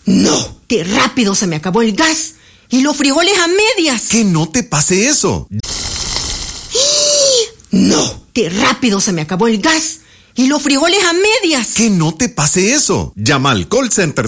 No, qué rápido se me acabó el gas. Y los frijoles a medias. Que no te pase eso. No, qué rápido se me acabó el gas. Y los frijoles a medias. Que no te pase eso. Llama al call center